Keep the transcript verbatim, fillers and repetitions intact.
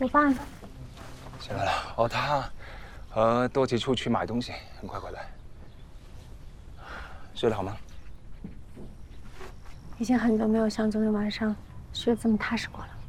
我爸呢？ 起来了。哦，他和多吉出去买东西，很快回来。睡得好吗？ 已经很久没有像昨天晚上睡得这么踏实过了。